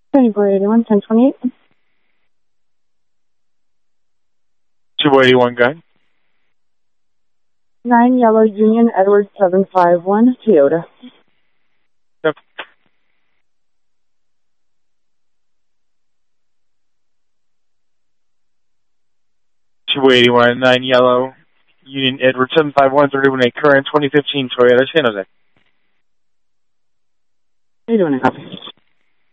2481, 1028. 281, go ahead. 9 Yellow Union Edward 751, Toyota. Yep. $281, 9 Yellow Union Edward 751, 31A current 2015 Toyota San Jose. How you doing? Copy.